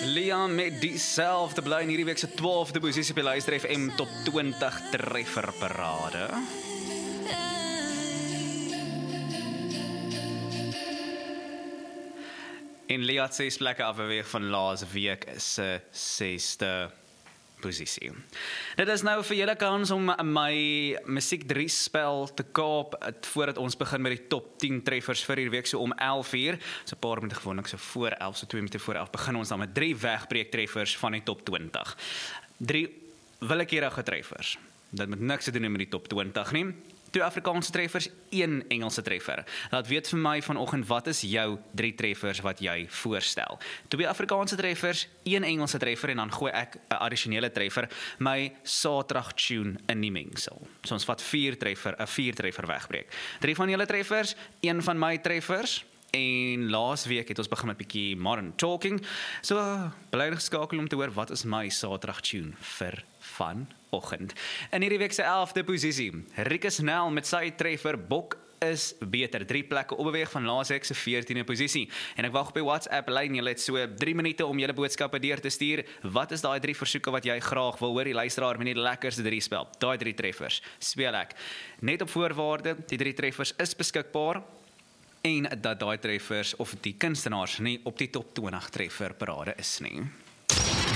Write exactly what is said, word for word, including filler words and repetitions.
Liam met dieselfde bly in hierdie week se twaalfde posisie op die Luister F M Top twintig treffer parade. En Lia het ses plekke afbeweeg van laas week se sesde posisie. Dit is nou vir julle kans om my Musiek drie spel te kaap voordat ons begin met die top tien treffers vir hierdie week, so om elf uur. So 'n paar minute gewoonlik so voor elf, so twee minute voor elf begin ons dan met drie wegbreek treffers van die top twintig. Drie willekeurige treffers. Dit moet niks te doen met die top twintig nie. Twee Afrikaanse treffers, een Engelse treffer. Laat weet vir my vanoggend, wat is jou drie treffers wat jy voorstel? Twee Afrikaanse treffers, een Engelse treffer en dan gooi ek 'n addisionele treffer, my Saterdag tune in die mengsel. So ons vat vier treffer, 'n vier treffer wegbreek. Drie van julle treffers, een van my treffers. En laas week het ons begin met 'n bietjie modern talking. So bly geskakel om te hoor wat is my Saterdag tune vir vanoggend. In hierdie week se elfde posisie, Rikus Nel met sy treffer Bok is beter. Drie plekke opbeweeg van laas week se veertiende posisie. En ek wag op die WhatsApp lyn. Julle het so drie minute om julle boodskappe deur te stuur. Wat is daai drie versoeke wat jy graag wil hoor die luisteraar met die lekkerste drie spel? Daai drie treffers speel ek. Net op voorwaarde, die drie treffers is beskikbaar. En dat daai treffers of die kunstenaars nie op die top twintig treffer parade is nie.